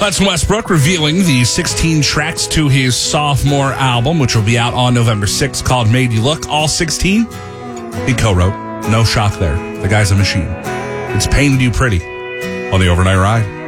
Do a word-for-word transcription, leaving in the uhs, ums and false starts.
Hudson Westbrook revealing the sixteen tracks to his sophomore album, which will be out on November sixth, called Made You Look. All sixteen he co-wrote. No shock there. The guy's a machine. It's Painted You Pretty on the Overnight Ride.